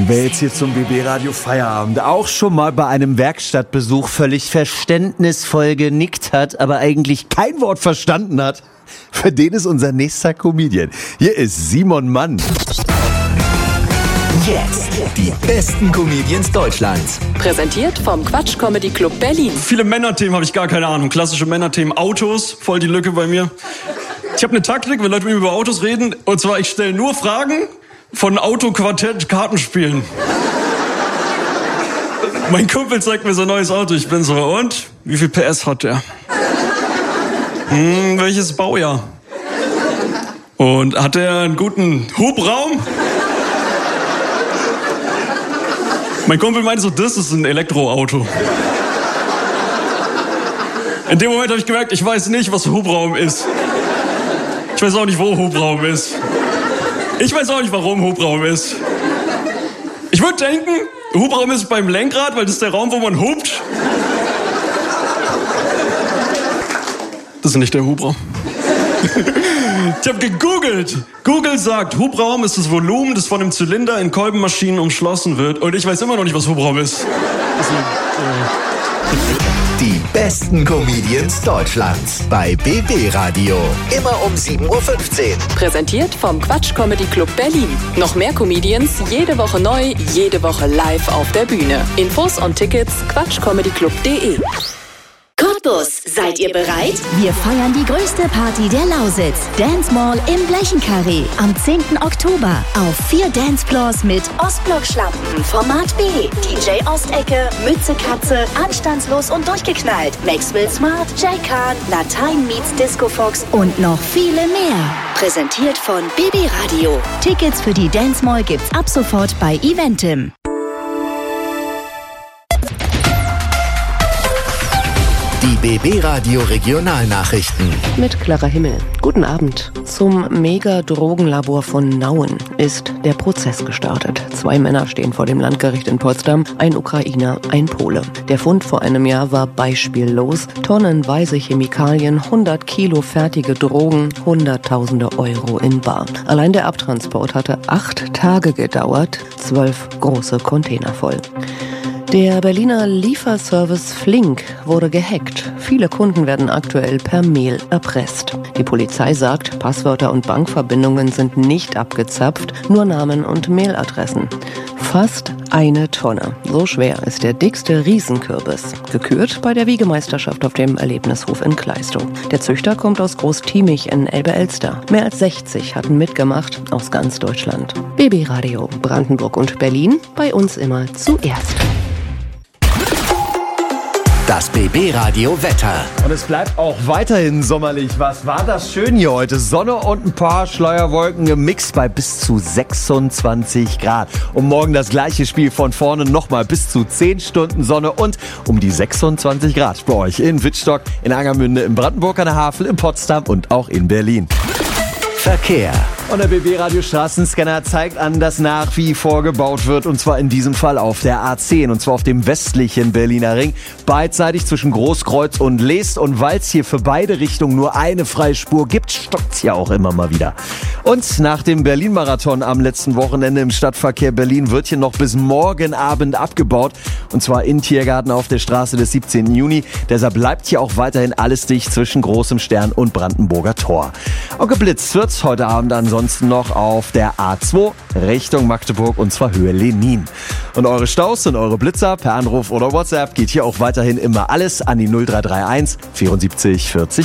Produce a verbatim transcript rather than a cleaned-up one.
Und wer jetzt hier zum B B-Radio Feierabend auch schon mal bei einem Werkstattbesuch völlig verständnisvoll genickt hat, aber eigentlich kein Wort verstanden hat, für den ist unser nächster Comedian. Hier ist Simon Mann. Jetzt die besten Comedians Deutschlands. Präsentiert vom Quatsch Comedy Club Berlin. Viele Männerthemen habe ich gar keine Ahnung. Klassische Männerthemen, Autos, voll die Lücke bei mir. Ich habe eine Taktik, wenn Leute mit mir über Autos reden. Und zwar, ich stelle nur Fragen von Autoquartett-Kartenspielen. Mein Kumpel zeigt mir so ein neues Auto. Ich bin so, und? Wie viel P S hat der? Hm, welches Baujahr? Und hat der einen guten Hubraum? Mein Kumpel meinte so, das ist ein Elektroauto. In dem Moment habe ich gemerkt, ich weiß nicht, was Hubraum ist. Ich weiß auch nicht, wo Hubraum ist. Ich weiß auch nicht, warum Hubraum ist. Ich würde denken, Hubraum ist beim Lenkrad, weil das ist der Raum, wo man hupt. Das ist nicht der Hubraum. Ich habe gegoogelt. Google sagt, Hubraum ist das Volumen, das von einem Zylinder in Kolbenmaschinen umschlossen wird. Und ich weiß immer noch nicht, was Hubraum ist. Also, äh. Die besten Comedians Deutschlands bei B B-Radio. Immer um sieben Uhr fünfzehn. Präsentiert vom Quatsch Comedy Club Berlin. Noch mehr Comedians, jede Woche neu, jede Woche live auf der Bühne. Infos und Tickets quatschcomedyclub punkt de. Cottbus, seid ihr bereit? Wir feiern die größte Party der Lausitz. Dance Mall im Blechenkarree. Am zehnten Oktober. Auf vier Dancefloors mit Ostblock-Schlampen, Format B, D J Ostecke, Mütze Katze, Anstandslos und durchgeknallt, Maxwell Smart, Jay Khan, Latein meets Disco Fox und noch viele mehr. Präsentiert von B B-Radio. Tickets für die Dance Mall gibt's ab sofort bei Eventim. Die B B-Radio Regionalnachrichten. Mit Clara Himmel. Guten Abend. Zum Mega-Drogenlabor von Nauen ist der Prozess gestartet. Zwei Männer stehen vor dem Landgericht in Potsdam, ein Ukrainer, ein Pole. Der Fund vor einem Jahr war beispiellos. Tonnenweise Chemikalien, hundert Kilo fertige Drogen, Hunderttausende Euro in bar. Allein der Abtransport hatte acht Tage gedauert, zwölf große Container voll. Der Berliner Lieferservice Flink wurde gehackt. Viele Kunden werden aktuell per Mail erpresst. Die Polizei sagt, Passwörter und Bankverbindungen sind nicht abgezapft, nur Namen und Mailadressen. Fast eine Tonne. So schwer ist der dickste Riesenkürbis. Gekürt bei der Wiegemeisterschaft auf dem Erlebnishof in Kleistow. Der Züchter kommt aus Großtiemich in Elbe-Elster. Mehr als sechzig hatten mitgemacht aus ganz Deutschland. B B-Radio, Brandenburg und Berlin, bei uns immer zuerst. Das B B-Radio Wetter. Und es bleibt auch weiterhin sommerlich. Was war das schön hier heute? Sonne und ein paar Schleierwolken gemixt bei bis zu sechsundzwanzig Grad. Und morgen das gleiche Spiel von vorne nochmal bis zu zehn Stunden Sonne und um die sechsundzwanzig Grad bei euch in Wittstock, in Angermünde, in Brandenburg an der Havel, in Potsdam und auch in Berlin. Verkehr. Und der B B-Radio Straßenscanner zeigt an, dass nach wie vor gebaut wird, und zwar in diesem Fall auf der A zehn, und zwar auf dem westlichen Berliner Ring, beidseitig zwischen Großkreuz und Leest. Und weil es hier für beide Richtungen nur eine freie Spur gibt, stockt es ja auch immer mal wieder. Und nach dem Berlin-Marathon am letzten Wochenende im Stadtverkehr Berlin wird hier noch bis morgen Abend abgebaut, und zwar in Tiergarten auf der Straße des siebzehnten Juni. Deshalb bleibt hier auch weiterhin alles dicht zwischen Großem Stern und Brandenburger Tor. Und geblitzt wird's heute Abend ansonsten noch auf der A zwei Richtung Magdeburg, und zwar Höhe Lenin. Und eure Staus und eure Blitzer per Anruf oder WhatsApp geht hier auch weiterhin immer alles an die null drei drei eins vierundsiebzig vierzig.